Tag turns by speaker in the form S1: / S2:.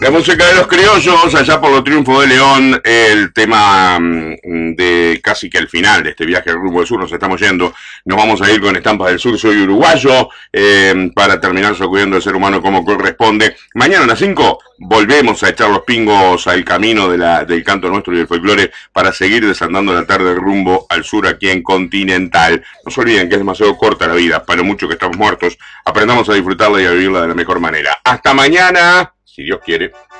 S1: La música de los criollos, allá por los triunfos de León, el tema de casi que el final de este viaje al rumbo del sur, nos estamos yendo, nos vamos a ir con Estampas del Sur, soy uruguayo, para terminar sacudiendo el ser humano como corresponde. Mañana a las 5 volvemos a echar los pingos al camino del canto nuestro y del folclore para seguir desandando la tarde rumbo al sur aquí en Continental. No se olviden que es demasiado corta la vida, para mucho que estamos muertos, aprendamos a disfrutarla y a vivirla de la mejor manera. Hasta mañana, si Dios quiere.